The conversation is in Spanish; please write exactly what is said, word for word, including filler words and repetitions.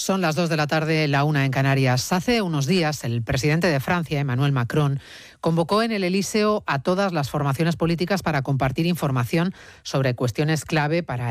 Son las dos de la tarde, la una en Canarias. Hace unos días, el presidente de Francia, Emmanuel Macron, convocó en el Elíseo a todas las formaciones políticas para compartir información sobre cuestiones clave para